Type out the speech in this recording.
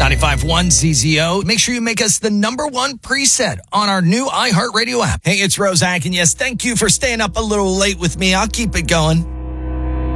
95.1 CZO. Make sure you make us the number one preset on our new iHeartRadio app. Hey, it's Rozak, and yes, thank you for staying up a little late with me. I'll keep it going.